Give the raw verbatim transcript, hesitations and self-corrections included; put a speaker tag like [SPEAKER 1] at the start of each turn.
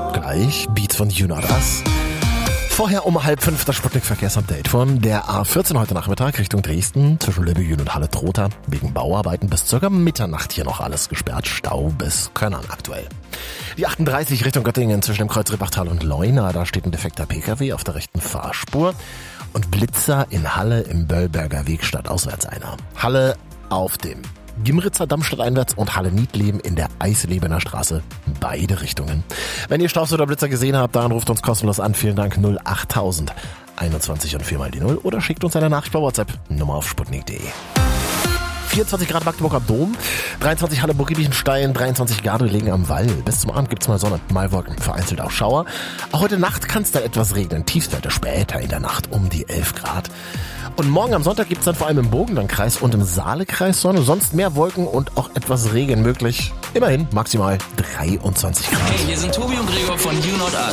[SPEAKER 1] Gleich Beats von You Not Us. Vorher um halb fünf das Sputnik-Verkehrsupdate von der A vierzehn heute Nachmittag Richtung Dresden zwischen Löbejün und Halle-Trotha. Wegen Bauarbeiten bis circa Mitternacht hier noch alles gesperrt. Stau bis Könnern aktuell. Die achtunddreißig Richtung Göttingen zwischen dem Kreuz Ribbachtal und Leuna. Da steht ein defekter Pkw auf der rechten Fahrspur. Und Blitzer in Halle im Böllberger Weg stadtauswärts einer. Halle auf dem Gimritzer Damm stadteinwärts und Halle-Niedleben in der Eislebener Straße. Beide Richtungen. Wenn ihr Staus oder Blitzer gesehen habt, dann ruft uns kostenlos an. Vielen Dank null achttausend einundzwanzig und viermal die Null oder schickt uns eine Nachricht bei WhatsApp. Nummer auf sputnik punkt de. vierundzwanzig Grad Magdeburg am Dom, dreiundzwanzig Halle Burg Giebichenstein, dreiundzwanzig Grad Legen am Wall. Bis zum Abend gibt's mal Sonne, mal Wolken, vereinzelt auch Schauer. Auch heute Nacht kann es da etwas regnen. Tiefstwerte später in der Nacht um die elf Grad. Und morgen am Sonntag gibt's dann vor allem im Burgenlandkreis und im Saalekreis Sonne. Sonst mehr Wolken und auch etwas Regen möglich. Immerhin maximal dreiundzwanzig Grad.
[SPEAKER 2] Hey, wir sind Tobi und Gregor von You Not Us.